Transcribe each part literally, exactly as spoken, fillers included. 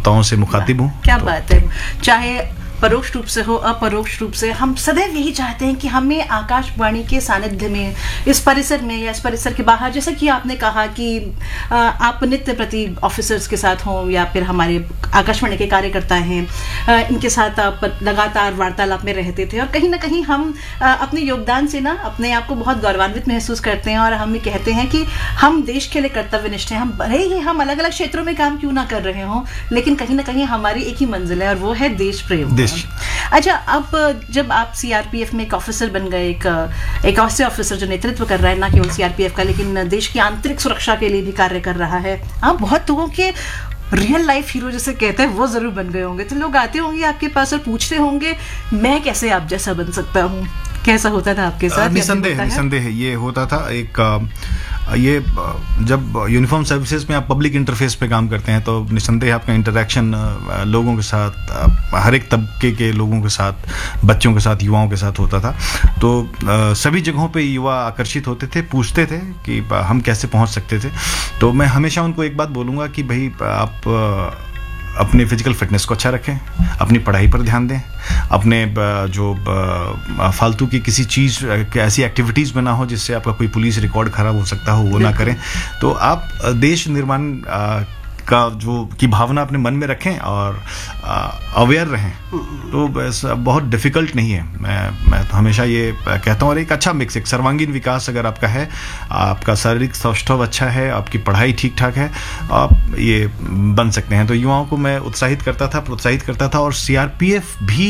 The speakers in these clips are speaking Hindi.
श्रोताओं से मुखातिब हूँ। क्या तो, बात है। चाहे परोक्ष रूप से हो, अपरोक्ष रूप से, हम सदैव यही चाहते हैं कि हमें आकाशवाणी के सानिध्य में, इस परिसर में या इस परिसर के बाहर, जैसा कि आपने कहा कि आप नित्य प्रति ऑफिसर्स के साथ हों या फिर हमारे आकाशवाणी के कार्यकर्ता हैं, इनके साथ आप लगातार वार्तालाप में रहते थे और कहीं ना कहीं हम अपने योगदान से ना अपने आप को बहुत गौरवान्वित महसूस करते हैं और हम ये कहते हैं कि हम देश के लिए कर्तव्यनिष्ठ हैं। हम भले ही हम अलग अलग क्षेत्रों में काम क्यों ना कर रहे हों, लेकिन कहीं ना कहीं हमारी एक ही मंजिल है और वो है देश प्रेम। अच्छा, अब जब आप सीआरपीएफ में एक ऑफिसर बन गए, एक एक ऐसे ऑफिसर जो नेतृत्व कर रहा है ना केवल सीआरपीएफ का लेकिन देश की आंतरिक सुरक्षा के लिए भी कार्य कर रहा है, आप बहुत लोगों के रियल लाइफ हीरो जैसे कहते हैं वो जरूर बन गए होंगे। तो लोग आते होंगे आपके पास और पूछते होंगे मैं कैसे आप जैसा बन सकता हूँ। कैसा होता था आपके साथ? निसंदेह निसंदेह ये होता था। एक ये जब यूनिफॉर्म सर्विसेज में आप पब्लिक इंटरफेस पे काम करते हैं तो निसंदेह आपका इंटरेक्शन लोगों के साथ, हर एक तबके के लोगों के साथ, बच्चों के साथ, युवाओं के साथ होता था। तो सभी जगहों पे युवा आकर्षित होते थे, पूछते थे कि हम कैसे पहुंच सकते थे। तो मैं हमेशा उनको एक बात बोलूँगा कि भाई आप अपनी फिजिकल फिटनेस को अच्छा रखें, अपनी पढ़ाई पर ध्यान दें, अपने जो फालतू की किसी चीज़ ऐसी एक्टिविटीज़ में ना हो जिससे आपका कोई पुलिस रिकॉर्ड खराब हो सकता हो, वो ना करें। तो आप देश निर्माण का जो की भावना अपने मन में रखें और अवेयर रहें। तो बहुत डिफ़िकल्ट नहीं है। मैं मैं तो हमेशा ये कहता हूँ। और एक अच्छा मिक्स, एक सर्वांगीण विकास अगर आपका है, आपका शारीरिक सौष्ठव अच्छा है, आपकी पढ़ाई ठीक ठाक है, आप ये बन सकते हैं। तो युवाओं को मैं उत्साहित करता था, प्रोत्साहित करता था। और सीआरपीएफ भी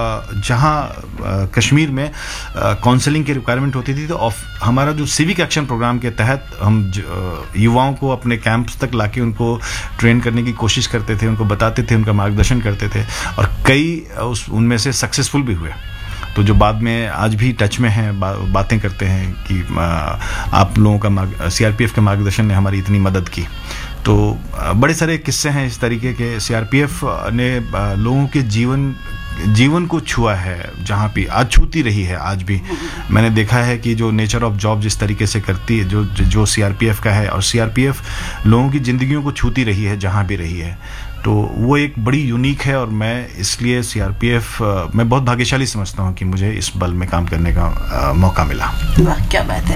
जहाँ कश्मीर में काउंसलिंग की रिक्वायरमेंट होती थी तो हमारा जो सिविक एक्शन प्रोग्राम के तहत हम युवाओं को अपने कैंप्स तक लाके उनको ट्रेन करने की कोशिश करते थे, उनको बताते थे, उनका मार्गदर्शन करते थे और कई उस उनमें से सक्सेसफुल भी हुए। तो जो बाद में आज भी टच में हैं, बा, बातें करते हैं कि आप लोगों का सीआरपीएफ के मार्गदर्शन ने हमारी इतनी मदद की। तो बड़े सारे किस्से हैं इस तरीके के। सीआरपीएफ ने लोगों के जीवन जीवन को छुआ है, जहाँ भी आज छूती रही है। आज भी मैंने देखा है कि जो नेचर ऑफ जॉब जिस तरीके से करती है, जो जो सीआरपीएफ का है, और सीआरपीएफ लोगों की ज़िंदगियों को छूती रही है जहाँ भी रही है। तो वो एक बड़ी यूनिक है और मैं इसलिए सीआरपीएफ मैं बहुत भाग्यशाली समझता हूँ कि मुझे इस बल में काम करने का आ, मौका मिला। वाह, क्या बात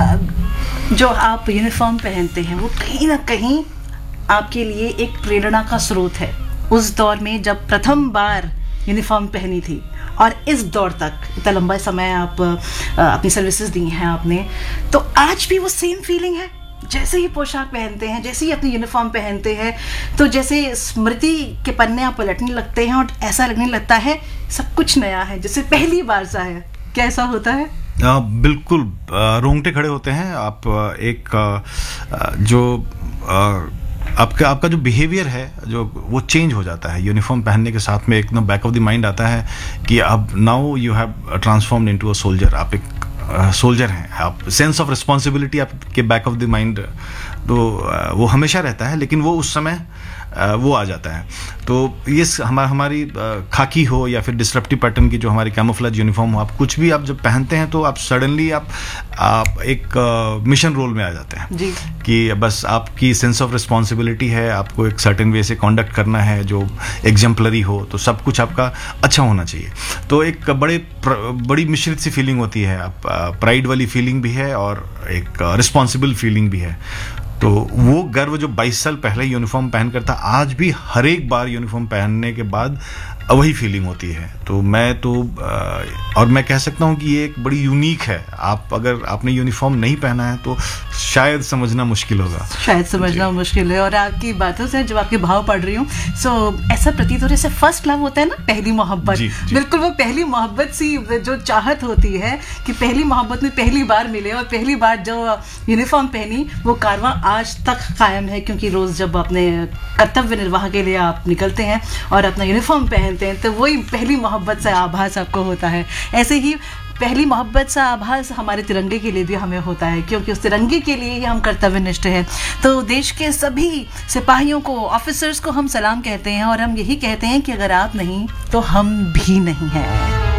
है। जो आप यूनिफॉर्म पहनते हैं वो कहीं ना कहीं आपके लिए एक प्रेरणा का स्रोत है। उस दौर में जब प्रथम बार यूनिफॉर्म पहनी थी और इस दौर तक इतना लंबा समय आप अपनी सर्विसेज दी हैं आपने, तो आज भी वो सेम फीलिंग है? जैसे ही पोशाक पहनते हैं, जैसे ही अपनी यूनिफॉर्म पहनते हैं, तो जैसे स्मृति के पन्ने आप पलटने लगते हैं और ऐसा लगने लगता है सब कुछ नया है, जैसे पहली बार सा है। क्या ऐसा होता है? आ, बिल्कुल, रोंगटे खड़े होते हैं। आप एक आ, जो आ, आपका आपका जो बिहेवियर है जो वो चेंज हो जाता है यूनिफॉर्म पहनने के साथ में। एकदम बैक ऑफ द माइंड आता है कि अब now you have transformed into a soldier. आप एक सोल्जर हैं, आप सेंस ऑफ रिस्पॉन्सिबिलिटी आपके बैक ऑफ द माइंड तो वो हमेशा रहता है, लेकिन वो उस समय वो आ जाता है। तो ये हमारा हमारी खाकी हो या फिर डिस्रप्टिव पैटर्न की जो हमारी कैमोफ्लेज यूनिफॉर्म हो, आप कुछ भी आप जब पहनते हैं तो आप सडनली आप आप एक मिशन रोल में आ जाते हैं जी। कि बस आपकी सेंस ऑफ रिस्पॉन्सिबिलिटी है, आपको एक सर्टेन वे से कॉन्डक्ट करना है जो एग्जाम्पलरी हो, तो सब कुछ आपका अच्छा होना चाहिए। तो एक बड़े बड़ी मिश्रित सी फीलिंग होती है। आप प्राइड वाली फीलिंग भी है और एक रिस्पॉन्सिबल फीलिंग भी है। तो वो गर्व जो बाईस साल पहले यूनिफॉर्म पहन कर था, आज भी हर एक बार यूनिफॉर्म पहनने के बाद वही फीलिंग होती है। तो मैं तो और मैं कह सकता हूँ कि ये एक बड़ी यूनिक है। आप अगर आपने यूनिफॉर्म नहीं पहना है तो शायद समझना मुश्किल होगा, शायद समझना मुश्किल है। और आपकी बातों से जब आपके भाव पढ़ रही हूँ, सो ऐसा प्रतीत हो रहा है जैसे फर्स्ट लव होता है ना, पहली मोहब्बत। बिल्कुल वो पहली मोहब्बत सी जो चाहत होती है कि पहली मोहब्बत में पहली बार मिले, और पहली बार जो यूनिफॉर्म पहनी वो कारवां आज तक कायम है। क्योंकि रोज जब अपने कर्तव्य निर्वाह के लिए आप निकलते हैं और अपना यूनिफॉर्म पहनते हैं तो वही पहली मोहब्बत से आभास आपको होता है। ऐसे ही पहली मोहब्बत सा आभास हमारे तिरंगे के लिए भी हमें होता है, क्योंकि उस तिरंगे के लिए ही हम कर्तव्यनिष्ठ हैं। तो देश के सभी सिपाहियों को, ऑफिसर्स को हम सलाम कहते हैं और हम यही कहते हैं कि अगर आप नहीं तो हम भी नहीं हैं।